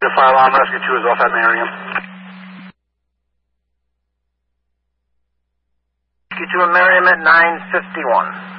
The fire alarm rescue 2 is off at Marion. Rescue 2 at Merriam at 9:51.